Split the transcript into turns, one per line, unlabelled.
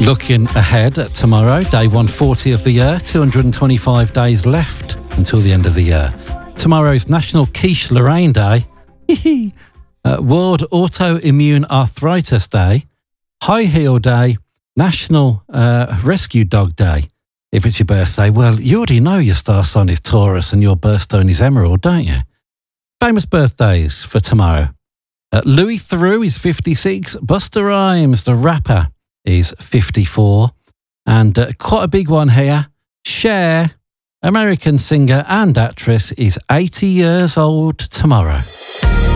Looking ahead at tomorrow, day 140 of the year, 225 days left until the end of the year. Tomorrow's National Quiche Lorraine Day, World Autoimmune Arthritis Day, High Heel Day, National Rescue Dog Day. If it's your birthday, well, you already know your star sign is Taurus and your birthstone is Emerald, don't you? Famous birthdays for tomorrow. Louis Theroux is 56, Busta Rhymes, the rapper, is 54, and quite a big one here, Cher, American singer and actress, is 80 years old tomorrow.